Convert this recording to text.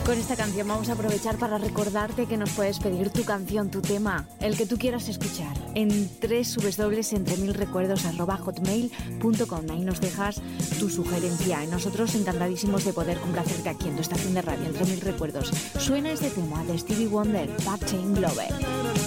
Con esta canción vamos a aprovechar para recordarte que nos puedes pedir tu canción, tu tema, el que tú quieras escuchar, en www.entremilrecuerdos@hotmail.com. Ahí nos dejas tu sugerencia y nosotros encantadísimos de poder complacerte aquí en tu estación de radio, Entre Mil Recuerdos. Suena este tema de Stevie Wonder, Part-Time Lover.